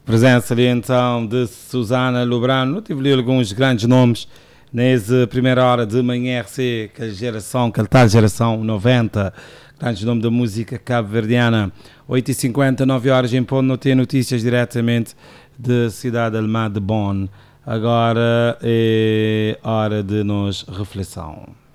Presença ali então de Susana Lubrano. Tive ali alguns grandes nomes nessa primeira hora de manhã RC, aquela tal geração 90, grandes nomes da música cabo-verdiana. 8h50, 9 horas em ponto, não tem notícias diretamente da cidade alemã de Bonn. Agora é hora de nos reflexão.